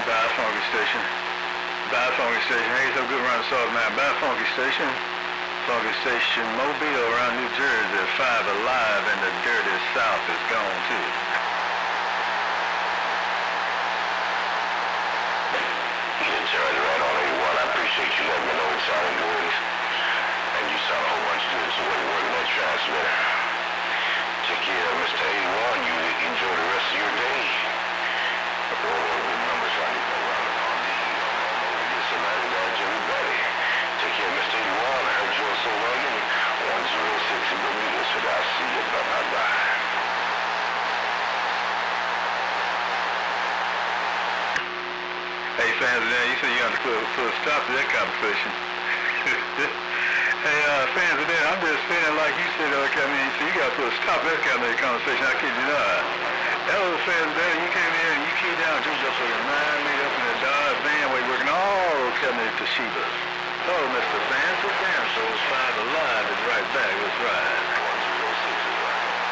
Bad Funky Station. Bad Funky Station. Hey, so good around the South, man. Bad Funky Station. Funky Station Mobile around New Jersey. 5 alive and the dirty South is gone too. Yeah, Charlie, right on 81. I appreciate you letting me know it sounded good. And you sound a whole bunch good, so we're working that transmitter. Take care of Mr. 81. You enjoy the rest of your day. All the numbers on you go around the pond. This and that, everybody. Take care of Mr. 81. I heard you on Soul Wagon. 106 Bermuda. So I'll see you. Bye-bye. Hey, fans, you said you got to put a stop to that conversation. Hey, fans, I'm just saying like you said, okay, I mean, so you got to put a stop to that kind of conversation. I kid you not. That was fans there. You came in and you keyed down George up for 9 meter up in the Dodge van where you're working all Cabinet Toshiba. Oh, Mr. Fans, so it's 5 alive.